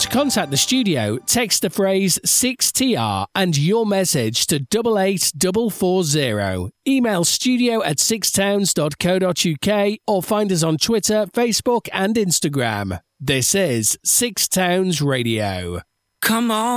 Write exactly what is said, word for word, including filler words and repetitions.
To contact the studio, text the phrase six T R and your message to double eight four four zero. Email studio at sixtowns dot co dot uk or find us on Twitter, Facebook and Instagram. This is Six Towns Radio. Come on.